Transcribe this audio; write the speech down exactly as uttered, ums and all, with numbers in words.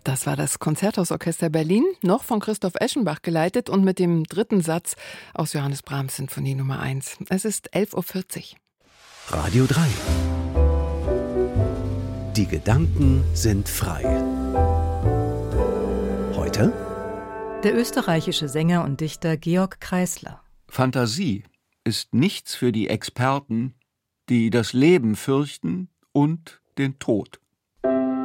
Das war das Konzerthausorchester Berlin, noch von Christoph Eschenbach geleitet und mit dem dritten Satz aus Johannes Brahms Sinfonie Nummer eins. Es ist elf Uhr vierzig. Radio drei. Die Gedanken sind frei. Heute? Der österreichische Sänger und Dichter Georg Kreisler. Fantasie ist nichts für die Experten, die das Leben fürchten und den Tod.